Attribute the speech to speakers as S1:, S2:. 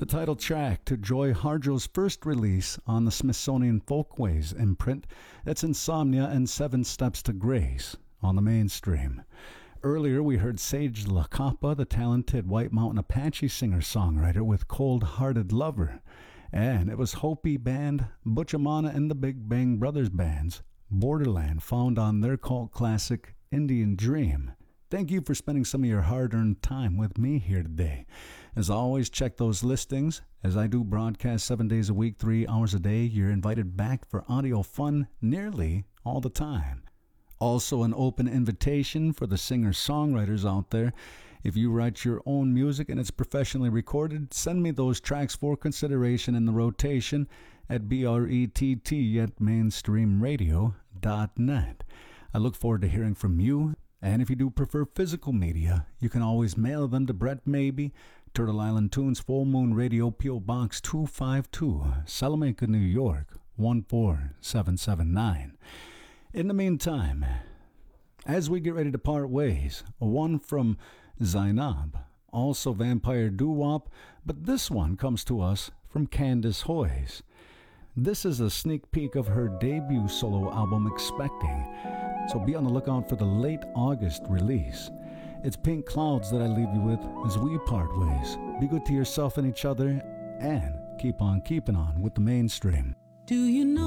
S1: title track to Joy Harjo's first release on the Smithsonian Folkways imprint. That's Insomnia and Seven Steps to Grace on the Mainstream. Earlier, we heard Sage LaCapa, the talented White Mountain Apache singer-songwriter, with Cold Hearted Lover. And it was Hopi band Butch-A-Manna and the Big Bang Brothers bands, Borderland, found on their cult classic Indian Dream. Thank you for spending some of your hard-earned time with me here today. As always, check those listings. As I do broadcast 7 days a week, 3 hours a day, you're invited back for audio fun nearly all the time. Also, an open invitation for the singer-songwriters out there. If you write your own music and it's professionally recorded, send me those tracks for consideration in the rotation at brett@mainstreamradio.net. I look forward to hearing from you. And if you do prefer physical media, you can always mail them to Brett Maybe, Turtle Island Tunes, Full Moon Radio, P.O. Box 252, Salamanca, New York, 14779. In the meantime, as we get ready to part ways, one from Zainab, also Vampire Doo-Wop, but this one comes to us from Candace Hoyes. This is a sneak peek of her debut solo album, Expecting, so be on the lookout for the late August release. It's Pink Clouds that I leave you with as we part ways. Be good to yourself and each other, and keep on keeping on with the Mainstream.
S2: Do you know